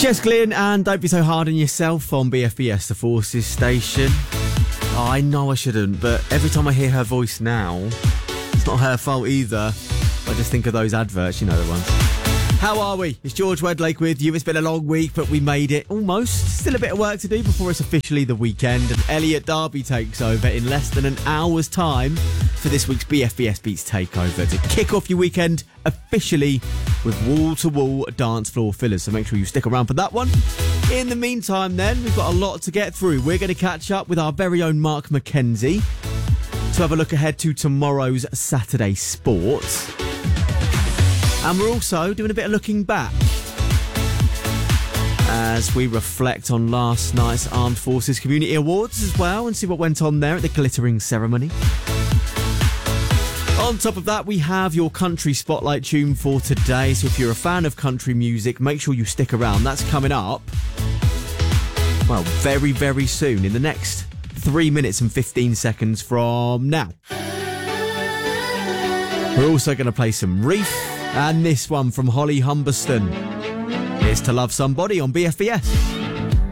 Jess Glynn and Don't Be So Hard on Yourself on BFBS, the Forces station. Oh, I know I shouldn't, but every time I hear her voice now, it's not her fault either. I just think of those adverts, you know the ones. How are we? It's George Wedlake with you. It's been a long week, but we made it almost. Still a bit of work to do before it's officially the weekend, and Elliot Darby takes over in less than an hour's time for this week's BFBS Beats Takeover to kick off your weekend officially with wall-to-wall dance floor fillers. So make sure you stick around for that one. In the meantime, then, we've got a lot to get through. We're going to catch up with our very own Mark McKenzie to have a look ahead to tomorrow's Saturday Sport. And we're also doing a bit of looking back as we reflect on last night's Armed Forces Community Awards as well and see what went on there at the glittering ceremony. On top of that, we have your country spotlight tune for today. So if you're a fan of country music, make sure you stick around. That's coming up, well, very, very soon in the next 3 minutes and 15 seconds from now. We're also going to play some Reef. And this one from Holly Humberston. It's To Love Somebody on BFBS.